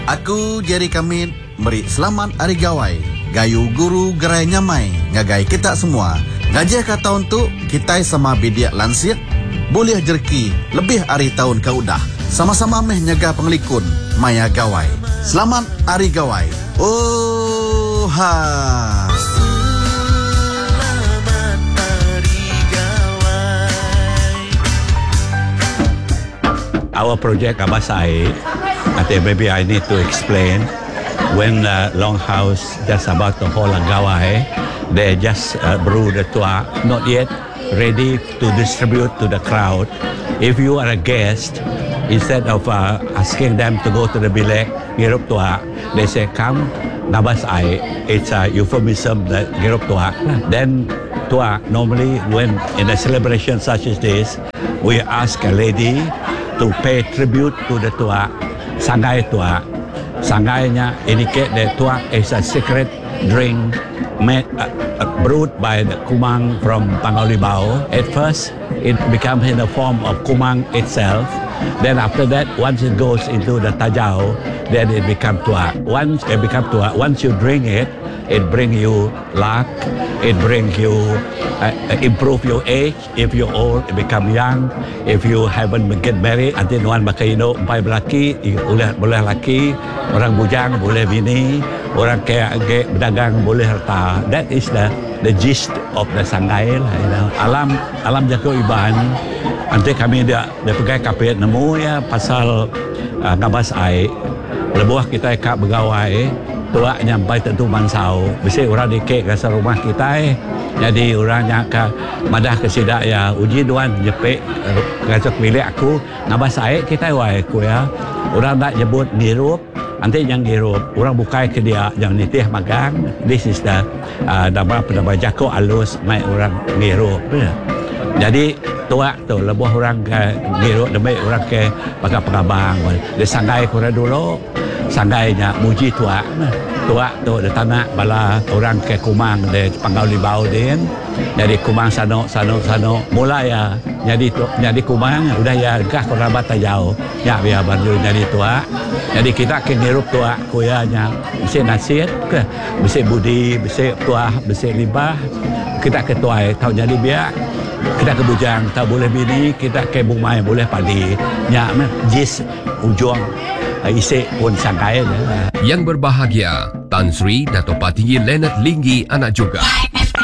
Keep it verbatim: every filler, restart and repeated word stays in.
Aku Jerry Kamit, beri selamat hari gawai. Gayu guru gerai nyamai, ngagai kita semua. Ngajak ka tahun tu, kita sama bidiak lansir. Boleh jerki, lebih hari tahun kau dah. Sama-sama meh nyaga penglikun, maya gawai. Selamat hari gawai. Oh ha. Our project Abasai, I think maybe I need to explain. When uh, Longhouse just about to hold a gawai, they just uh, brew the tua, not yet ready to distribute to the crowd. If you are a guest, instead of uh, asking them to go to the bilek, ngirup tua, they say, come, Nabasai. It's a euphemism, that ngirup tua. Then tua, normally when in a celebration such as this, we ask a lady to pay tribute to the tua, sangai tua. Sangainya indicate that tua is a secret drink made, uh, uh, brewed by the kumang from Pangaulibao. At first, it becomes in the form of kumang itself. Then after that, once it goes into the tajau, then it becomes tua. Once it becomes tua, once you drink it, it brings you luck. It brings you uh, improve your age. If you're old, it become young. If you haven't get married, until one makaino empat laki, boleh boleh laki. Orang bujang boleh bini. Orang kaya age berdagang boleh harta. That is the the gist of the sangai lah. You know. Alam alam jago iban. Nanti kami dia dia pegai kapit nemu ya pasal uh, ngabas ai. Lebuah kita kak begawai. Tua nyampai tentu mansau. Bisa orang dikek ke rumah kita eh. Jadi orang yang ke madah ke sidak ya uji duan jepek gajak milik aku ngabas air kita wai aku ya. Orang tak nyebut ngirup, nanti yang ngirup orang bukai ke dia yang nitih magang. This is the uh, nama penama jako alus mai orang ngirup. Ya. Jadi tua tu lebuh orang ke ngirup demi orang ke pakai pengabang. Dia sangai kurang dulu. Sangainya muji tua. Tua tu di tanah bala orang ke kumang di Pangaulibao din. Jadi kumang sano sano sano mulai ya jadi tu jadi kumang udah ya gah kerabat tajau. Ya biar baru jadi tua. Jadi kita ke ngirup tua kuyanya bisa nasihat ke bisa budi bisa tua bisa libah. Kita ke tua tahu jadi biar kita ke bujang tak boleh bini kita ke bumai boleh padi. Ya jis ujung isi pun sangkai. Yang berbahagia, Tan Sri Dato' Patinggi Leonard Linggi anak juga.